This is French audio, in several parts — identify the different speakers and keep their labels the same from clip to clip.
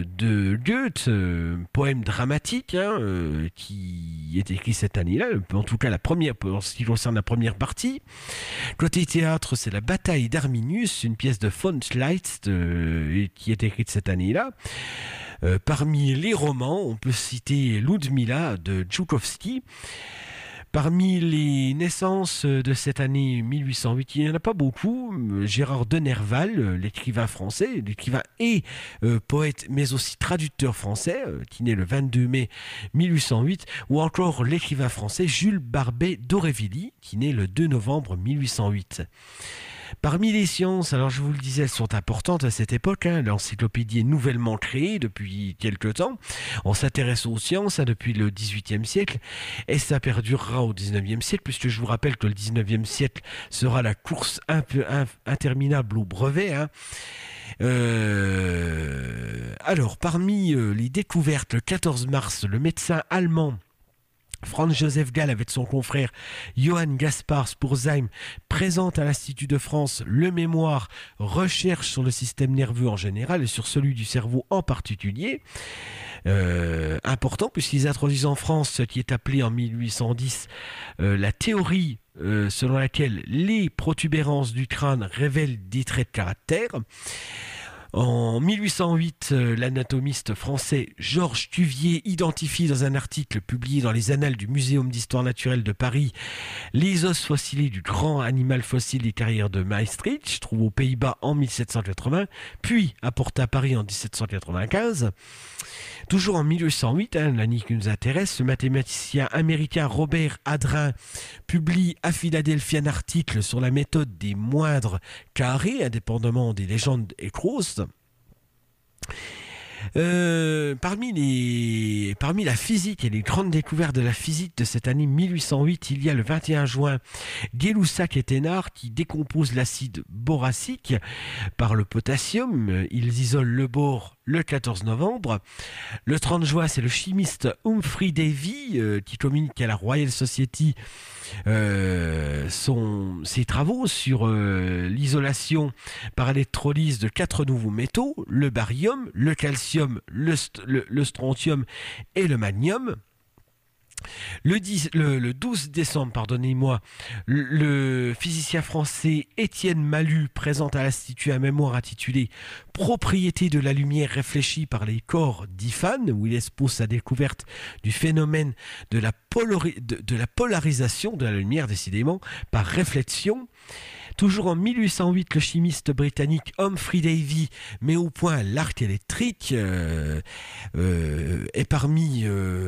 Speaker 1: de Goethe, poème dramatique qui est écrit cette année-là, en tout cas la première, en ce qui concerne la première partie. Côté théâtre, c'est La bataille d'Arminius, une pièce de von Schleitz qui est écrite cette année-là. Parmi les romans, on peut citer Ludmilla de Tchoukowski. Parmi les naissances de cette année 1808, il n'y en a pas beaucoup. Gérard de Nerval, l'écrivain français, l'écrivain et poète, mais aussi traducteur français, qui naît le 22 mai 1808, ou encore l'écrivain français Jules Barbet d'Aurevilly, qui naît le 2 novembre 1808. Parmi les sciences, alors je vous le disais, elles sont importantes à cette époque. L'encyclopédie est nouvellement créée depuis quelque temps. On s'intéresse aux sciences depuis le XVIIIe siècle et ça perdurera au XIXe siècle, puisque je vous rappelle que le XIXe siècle sera la course un peu interminable au brevet. Alors, parmi les découvertes, le 14 mars, le médecin allemand Franz Joseph Gall, avec son confrère Johann Gaspar Spurzheim, présente à l'Institut de France le mémoire Recherche sur le système nerveux en général et sur celui du cerveau en particulier. Important puisqu'ils introduisent en France ce qui est appelé en 1810 la théorie selon laquelle les protubérances du crâne révèlent des traits de caractère. En 1808, l'anatomiste français Georges Cuvier identifie dans un article publié dans les Annales du Muséum d'histoire naturelle de Paris les os fossilés du grand animal fossile des carrières de Maastricht, trouvé aux Pays-Bas en 1780, puis apporté à Paris en 1795. Toujours en 1808, l'année qui nous intéresse, le mathématicien américain Robert Hadrin publie à Philadelphie un article sur la méthode des moindres carrés, indépendamment des légendes écroses. Parmi la physique et les grandes découvertes de la physique de cette année 1808, il y a le 21 juin Gay-Lussac et Thénard qui décomposent l'acide boracique par le potassium. Ils isolent le bore le 14 novembre. Le 30 juin, c'est le chimiste Humphrey Davy qui communique à la Royal Society ses travaux sur l'isolation par électrolyse de 4 nouveaux métaux, le barium, le calcium, le strontium et le magnésium. Le 12 décembre, pardonnez-moi, le physicien français Étienne Malus présente à l'Institut un mémoire intitulé Propriétés de la lumière réfléchie par les corps d'Iphane, où il expose sa découverte du phénomène de la polarisation de la lumière, décidément, par réflexion. Toujours en 1808, le chimiste britannique Humphrey Davy met au point l'arc électrique et parmi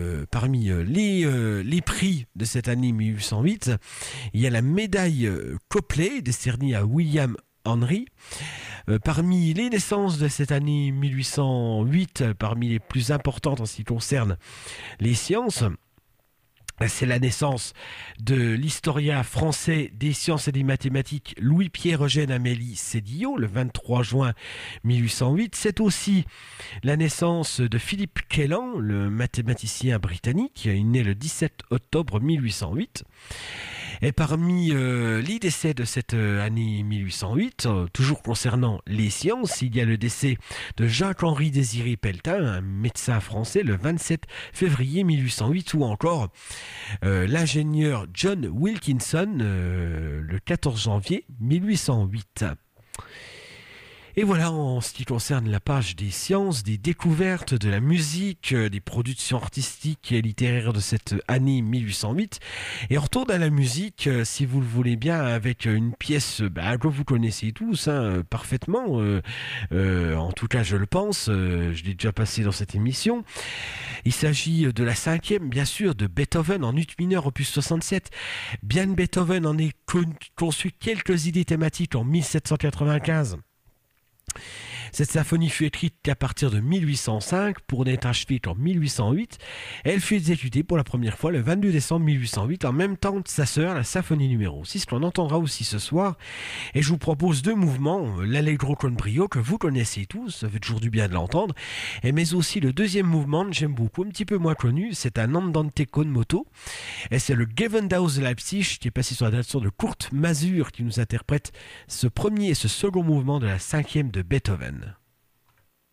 Speaker 1: les prix de cette année 1808, il y a la médaille Copley décernée à William Henry. Parmi les naissances de cette année 1808, parmi les plus importantes en ce qui concerne les sciences, c'est la naissance de l'historien français des sciences et des mathématiques Louis-Pierre-Eugène Amélie Sédillot, le 23 juin 1808. C'est aussi la naissance de Philippe Kellan, le mathématicien britannique. Il est né le 17 octobre 1808. Et parmi les décès de cette année 1808, toujours concernant les sciences, il y a le décès de Jacques-Henri Désiré Pelletin, un médecin français, le 27 février 1808, ou encore l'ingénieur John Wilkinson, le 14 janvier 1808. Et voilà en ce qui concerne la page des sciences, des découvertes, de la musique, des productions artistiques et littéraires de cette année 1808. Et on retourne à la musique, si vous le voulez bien, avec une pièce que vous connaissez tous parfaitement. En tout cas, je le pense. Je l'ai déjà passé dans cette émission. Il s'agit de la cinquième, bien sûr, de Beethoven en ut mineur, opus 67. Bien Beethoven en est conçu quelques idées thématiques en 1795. Cette symphonie fut écrite qu'à partir de 1805 pour n'être achevée qu'en 1808. Elle fut exécutée pour la première fois le 22 décembre 1808 en même temps que sa sœur, la symphonie numéro 6, qu'on entendra aussi ce soir. Et je vous propose deux mouvements, l'Allegro con brio que vous connaissez tous, ça fait toujours du bien de l'entendre, mais aussi le deuxième mouvement que j'aime beaucoup, un petit peu moins connu, c'est un Andante con moto, et c'est le Gewandhaus de Leipzig qui est passé sur la direction de Kurt Masur qui nous interprète ce premier et ce second mouvement de la cinquième de Beethoven.